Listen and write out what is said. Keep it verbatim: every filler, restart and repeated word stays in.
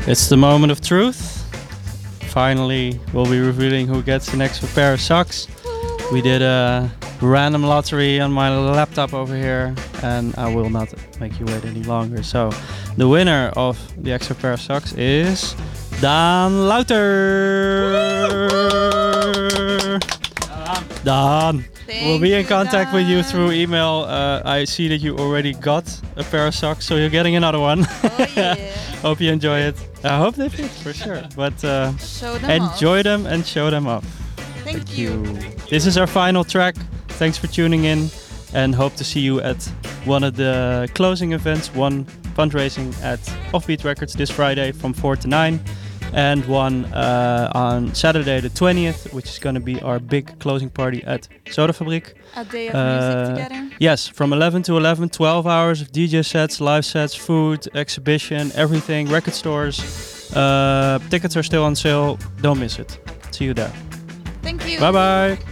It's the moment of truth. Finally, we'll be revealing who gets an extra pair of socks. We did a random lottery on my laptop over here, and I will not make you wait any longer. So, the winner of the extra pair of socks is Daan Louter. Daan. We'll be in contact with you through email. Uh, I see that you already got a pair of socks, so you're getting another one. Oh yeah. Hope you enjoy it. I hope they fit for sure. But uh, Show them enjoy off. them and show them off. Thank, Thank you. you. This is our final track. Thanks for tuning in, and hope to see you at one of the closing events. One fundraising at Offbeat Records this Friday from four to nine. And one uh, on Saturday the twentieth, which is going to be our big closing party at Soda Fabriek. A day of Uh, music together. Yes, from eleven to eleven, twelve hours of D J sets, live sets, food, exhibition, everything, record stores. Uh, tickets are still on sale. Don't miss it. See you there. Thank you. Bye bye.